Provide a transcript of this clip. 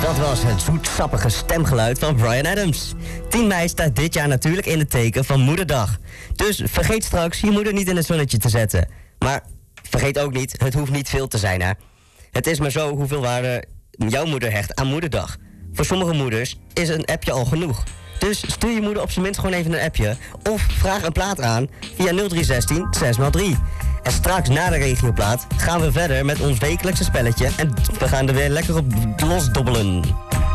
Dat was het zoetsappige stemgeluid van Bryan Adams. 10 mei staat dit jaar natuurlijk in het teken van Moederdag. Dus vergeet straks je moeder niet in het zonnetje te zetten. Maar vergeet ook niet, het hoeft niet veel te zijn, hè. Het is maar zo hoeveel waarde jouw moeder hecht aan Moederdag. Voor sommige moeders is een appje al genoeg. Dus stuur je moeder op zijn minst gewoon even een appje. Of vraag een plaat aan via 0316 6x3. En straks na de regioplaat gaan we verder met ons wekelijkse spelletje. En we gaan er weer lekker op losdobbelen.